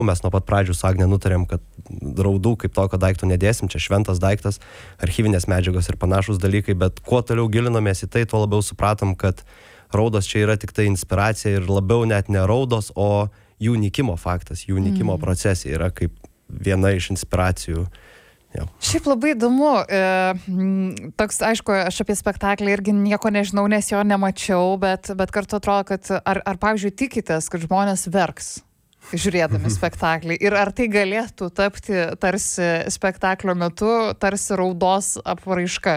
Mes nuo pat pradžių su Agne nutarėm, kad raudų kaip tokio daikto nedėsim, čia šventas daiktas, archyvinės medžiagos ir panašus dalykai, bet kuo toliau gilinomės į tai, tuo labiau supratom, kad raudos čia yra tik tai inspiracija ir labiau net ne raudos, o jų nykimo faktas, jų nykimo procesai yra kaip viena iš inspiracijų. Jau. Šiaip labai įdomu, toks, aišku, aš apie spektaklį irgi nieko nežinau, nes jo nemačiau, bet kartu atrodo, kad ar pavyzdžiui, tikitės, kad žmonės verks žiūrėdami spektaklį ir ar tai galėtų tapti tarsi spektaklio metu, tarsi raudos apraiška?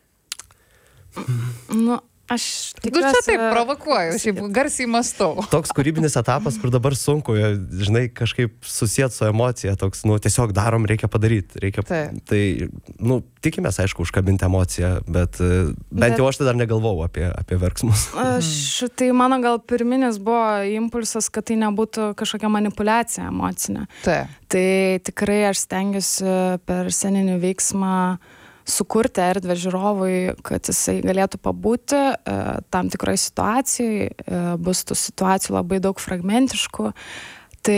Nu, aš tikiuosi... Nu, čia taip provokuoju, šiaip garsiai mąstau. Toks kūrybinis etapas, kur dabar sunku, žinai, kažkaip susijęti su emocija, toks, nu, tiesiog darom, reikia padaryti, tai, nu, tikimės, aišku, užkabinti emociją, bet bent jau aš tai dar negalvojau apie verksmus. Tai mano gal pirminis buvo impulsas, kad tai nebūtų kažkokia manipulacija emocinė. Tai tikrai aš stengiuosi per sceninį veiksmą sukurti erdvę žiūrovui, kad jisai galėtų pabūti tam tikrai situacijai, bus tų situacijų labai daug fragmentiškų. Tai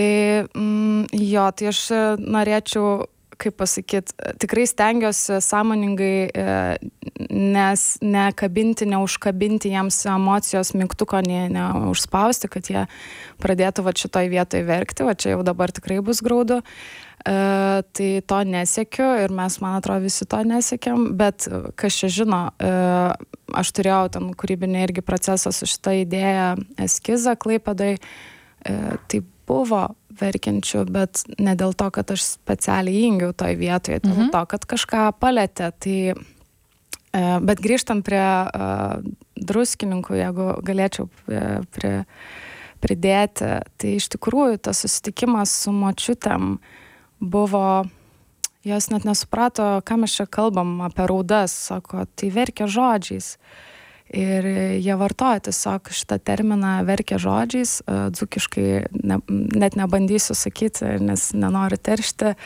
tai aš norėčiau, kaip pasakyti, tikrai stengiuosi sąmoningai nekabinti, neužkabinti jiems emocijos mygtuko, neužspausti, kad jie pradėtų šitoj vietoje verkti, čia jau dabar tikrai bus graudu. Tai to nesiekiu ir mes, man atrodo, visi to nesiekiam, bet kas čia žino, aš turėjau ten kūrybinį irgi procesą su šitą idėją, eskizą Klaipėdoj, tai buvo verkiančių, bet ne dėl to, kad aš specialiai įjungiau toj vietoje, dėl to, kad kažką palėtė. Bet grįžtant prie Druskininkų, jeigu galėčiau pridėti, tai iš tikrųjų tas susitikimas su močiutėm buvo, jos net nesuprato, ką mes čia kalbam apie raudas, sako, tai verkia žodžiais. Ir jie vartoja tiesiog šitą terminą verkia žodžiais, dzūkiškai net nebandysiu sakyti, nes nenoriu teršti,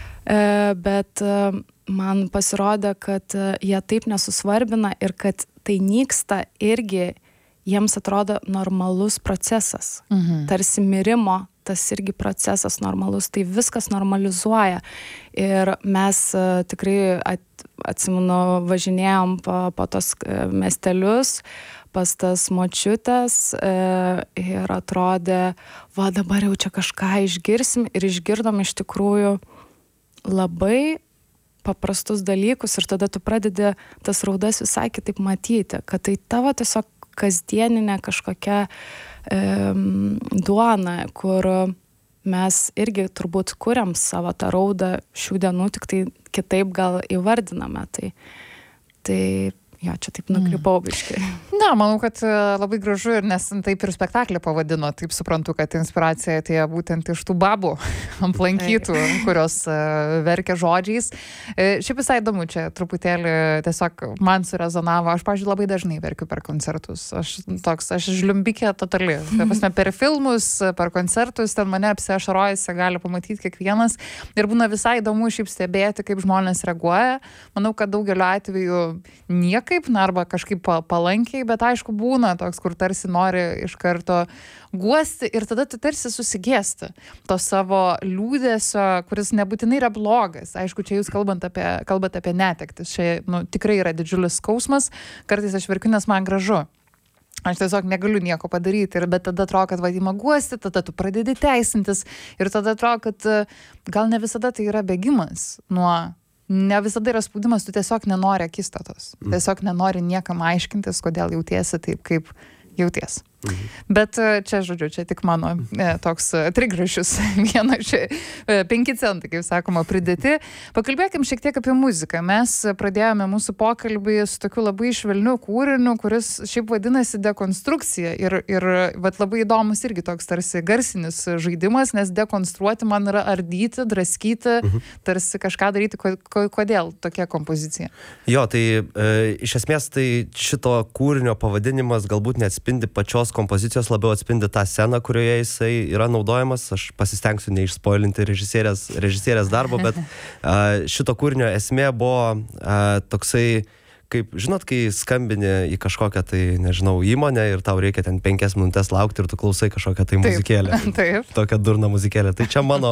bet man pasirodė, kad jie taip nesusvarbina ir kad tai nyksta irgi jiems atrodo normalus procesas, tarsi mirimo, tas irgi procesas normalus, tai viskas normalizuoja. Ir mes tikrai, atsimenu, važinėjom po tos miestelius, pas tas močiutės ir atrodė, va dabar jau čia kažką išgirsim ir išgirdom iš tikrųjų labai paprastus dalykus ir tada tu pradedi tas raudas visai kitaip matyti, kad tai tavo tiesiog kasdieninė kažkokia duona, kur mes irgi turbūt kuriam savo tą raudą šių dienų, tik tai kitaip gal įvardiname. Tai jo, čia taip nukrypau biškai. Na, manau, kad labai gražu ir nes taip ir spektaklį pavadino, taip suprantu, kad inspiracija atėjo būtent iš tų babų aplankytų, kurios verkia žodžiais. Šiaip visai įdomu, čia truputėlį tiesiog man surezonavo. Aš, pavyzdžiui, labai dažnai verkiu per koncertus. Aš žliumbikė totali. Tai pasme, per filmus, per koncertus, ten mane apsiašarojasi, gali pamatyti kiekvienas. Ir būna visai įdomu šiaip stebėti, kaip žmonės reaguoja. Manau, kad daugeliu atveju arba kažkaip palankiai, bet aišku būna toks, kur tarsi nori iš karto guosti ir tada tu tarsi susigėsti to savo liūdesio, kuris nebūtinai yra blogas. Aišku, čia jūs kalbate apie netektis. Čia tikrai yra didžiulis skausmas, kartais aš verkiu, nes man gražu. Aš tiesiog negaliu nieko padaryti, bet tada atrodo, kad vadima guosti, tada tu pradedi teisintis ir tada atrodo, kad gal ne visada tai yra bėgimas ne visada yra spaudimas, tu tiesiog nenori akistatos. Tiesiog nenori niekam aiškintis, kodėl jautiesi taip, kaip jauties. Bet čia, žodžiu, čia tik mano toks trigrašius, viena čia 5 centai, kaip sakoma, pridėti. Pakalbėkim šiek tiek apie muziką. Mes pradėjome mūsų pokalbį su tokiu labai švelniu kūriniu, kuris šiaip vadinasi dekonstrukcija. Ir labai įdomus irgi toks tarsi garsinis žaidimas, nes dekonstruoti man yra ardyti, draskyti, tarsi kažką daryti. Kodėl tokia kompozicija? Jo, tai iš esmės tai šito kūrinio pavadinimas galbūt neatspindi pačios kompozicijos, labiau atspindi tą sceną, kurioje jisai yra naudojamas. Aš pasistengsiu neišspoilinti režisierės darbo, bet šito kūrinio esmė buvo toksai, kaip, žinot, kai skambini į kažkokią tai, nežinau, įmonę ir tau reikia ten 5 minutės laukti ir tu klausai kažkokią tai muzikėlę. Taip. Tokią durną muzikėlę. Tai čia mano